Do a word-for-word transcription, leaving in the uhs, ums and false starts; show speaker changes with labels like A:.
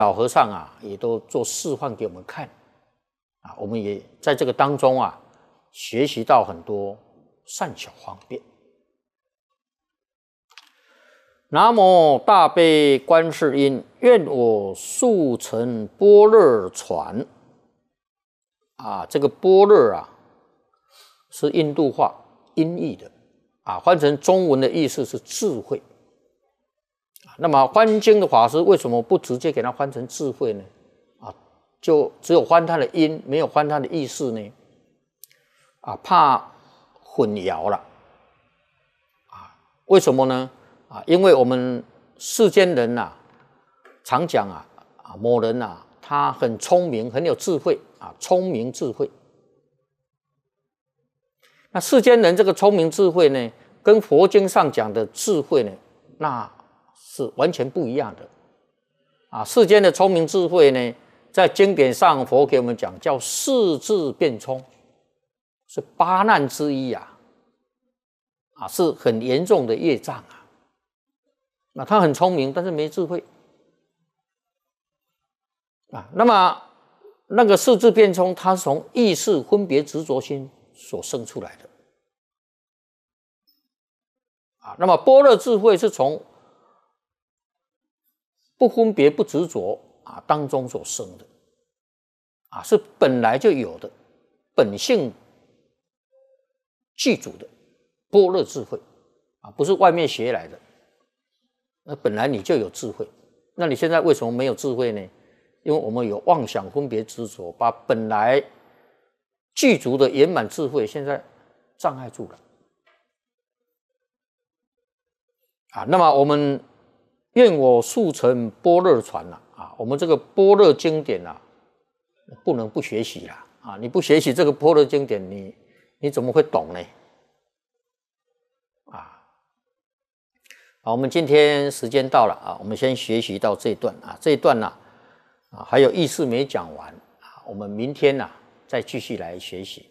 A: 老和尚啊，也都做示范给我们看啊，我们也在这个当中啊，学习到很多善巧方便。南无大悲观世音，愿我速成般若船。啊，这个般若啊，是印度话音译的啊，翻成中文的意思是智慧。那么翻经的法师为什么不直接给它翻成智慧呢？啊，就只有翻它的音，没有翻它的意思呢？啊，怕混淆了。啊，为什么呢？啊，因为我们世间人呐、啊，常讲啊，啊，某人呐、啊，他很聪明，很有智慧啊，聪明智慧。那世间人这个聪明智慧呢，跟佛经上讲的智慧呢，那是完全不一样的啊！世间的聪明智慧呢，在经典上佛给我们讲叫四智辩聪，是八难之一啊，啊，是很严重的业障啊。那他很聪明，但是没智慧啊。那么那个四智辩聪，它是从意识分别执着心所生出来的啊。那么般若智慧是从不分别不执着啊当中所生的啊，是本来就有的本性具足的般若智慧啊，不是外面学来的。那本来你就有智慧，那你现在为什么没有智慧呢？因为我们有妄想分别执着，把本来具足的圆满智慧现在障碍住了啊。那么我们愿我速成般若船呐啊！我们这个般若经典啊，不能不学习啦啊！你不学习这个般若经典，你你怎么会懂呢？啊，好，我们今天时间到了啊，我们先学习到这一段啊，这一段呢 啊, 啊还有意思没讲完啊，我们明天呢、啊、再继续来学习。